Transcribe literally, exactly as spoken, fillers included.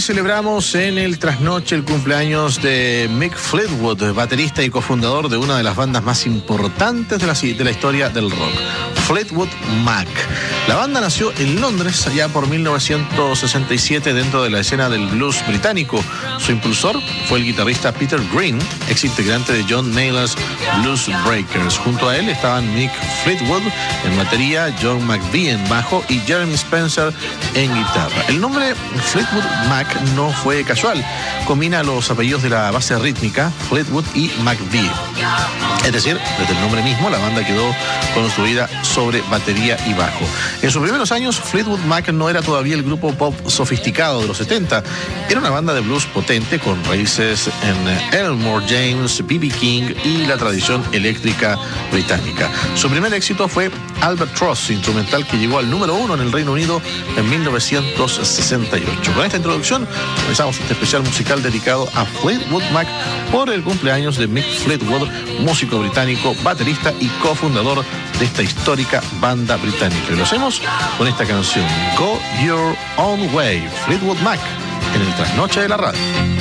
celebramos en el trasnoche el cumpleaños de Mick Fleetwood, baterista y cofundador de una de las bandas más importantes de la, de la historia del rock, Fleetwood Mac. La banda nació en Londres allá por mil novecientos sesenta y siete dentro de la escena del blues británico. Su impulsor fue el guitarrista Peter Green, ex integrante de John Mayall's Blues Breakers. Junto a él estaban Mick Fleetwood en batería, John McVie en bajo y Jeremy Spencer en guitarra. El nombre Fleetwood Mac no fue casual, combina los apellidos de la base rítmica Fleetwood y McVie. Es decir, desde el nombre mismo la banda quedó construida sobre batería y bajo. En sus primeros años, Fleetwood Mac no era todavía el grupo pop sofisticado de los setenta. Era una banda de blues potente con raíces en Elmore James, B B King y la tradición eléctrica británica. Su primer éxito fue Albatross, instrumental que llegó al número uno en el Reino Unido en mil novecientos sesenta y ocho. Con esta introducción comenzamos este especial musical dedicado a Fleetwood Mac por el cumpleaños de Mick Fleetwood, músico británico, baterista y cofundador de esta histórica banda británica. Y lo hacemos con esta canción, Go Your Own Way, Fleetwood Mac, en el trasnoche de la radio.